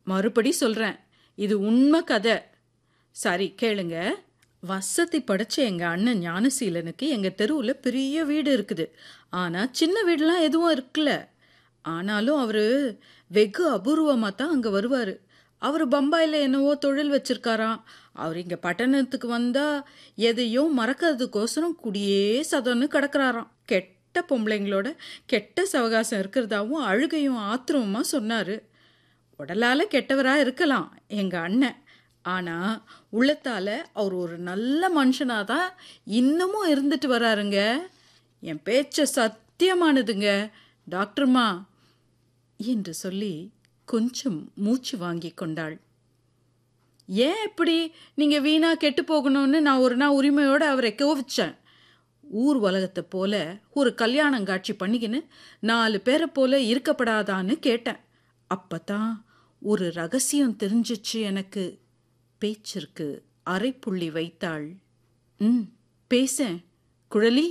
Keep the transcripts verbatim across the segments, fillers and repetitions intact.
மறுபடி சொல்றேன், இது உண்மை கதை. சரி கேளுங்க. வசதி படைச்ச எங்க அண்ணன் ஞானசீலனுக்கு எங்க தெருவுல பெரிய வீடு இருக்குது. ஆனா சின்ன வீடுலாம் எதுவும் இருக்குல்ல. ஆனாலும் அவரு வெகு அபூர்வமாக தான் அங்கே வருவார். அவர் பம்பாயில் என்னவோ தொழில் வச்சிருக்காராம். அவர் இங்கே பட்டணத்துக்கு வந்தால் எதையும் மறக்கிறதுக்கோசரம் குடியே சதம்னு கிடக்கிறாராம். கெட்ட பொம்பளைங்களோட கெட்ட சவகாசம் இருக்கிறதாவும் அழுகையும் ஆத்திரமா சொன்னார். உடலால் கெட்டவராக இருக்கலாம் எங்கள் அண்ணன், ஆனால் உள்ளத்தால் அவர் ஒரு நல்ல மனுஷனாக தான் இன்னமும் இருந்துட்டு வராருங்க. என் பேச்ச சத்தியமானதுங்க டாக்டர்மா என்று சொல்லி கொஞ்சம் மூச்சு வாங்கி கொண்டாள். ஏன் இப்படி நீங்கள் வீணா கெட்டு போகணும்னு நான் ஒரு நாள் உரிமையோடு அவரை கோவிச்சேன். ஊர் உலகத்தை போல ஒரு கல்யாணம் காட்சி பண்ணிக்கின்னு நாலு பேரை போல இருக்கப்படாதான்னு கேட்டேன். அப்பதான் ஒரு ரகசியம் தெரிஞ்சிச்சு எனக்கு. பேச்சிற்கு அரைப்புள்ளி வைத்தாள். ம் பேசேன் குழலி.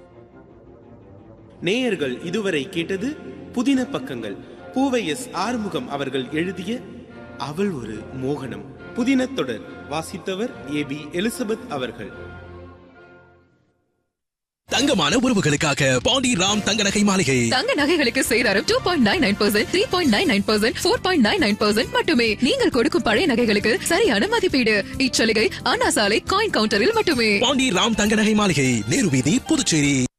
நேயர்கள் இதுவரை கேட்டது புதின பக்கங்கள். பூவை எஸ் ஆறுமுகம் அவர்கள் எழுதிய அவள் ஒரு மோகனம் புதின தொடர். வாசித்தவர் ஏ பி எலிசபெத் அவர்கள். தங்கமான உறவுகளுக்காக பாண்டி ராம் தங்க நகை மாளிகை. தங்க நகைகளுக்கு சேதாரம் two point nine nine percent, three point nine nine percent, four point nine nine percent மட்டுமே. நீங்கள் கொடுக்கும் பழைய நகைகளுக்கு சரியான மதிப்பீடு. இச்சலுகை அண்ணா சாலை காயின் கவுண்டரில் மட்டுமே. பாண்டி ராம் தங்க நகை மாளிகை, நேரு வீதி, புதுச்சேரி.